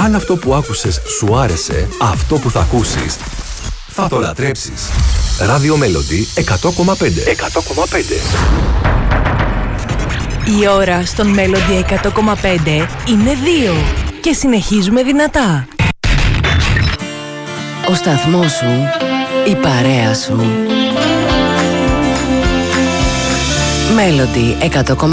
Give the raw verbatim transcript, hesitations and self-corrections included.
Αν αυτό που άκουσες σου άρεσε, αυτό που θα ακούσεις θα το λατρέψεις. Radio Melody εκατό κόμμα πέντε. εκατό κόμμα πέντε. Η ώρα στον Melody εκατό κόμμα πέντε είναι δύο και συνεχίζουμε δυνατά. Ο σταθμός σου, η παρέα σου. Melody εκατό κόμμα πέντε.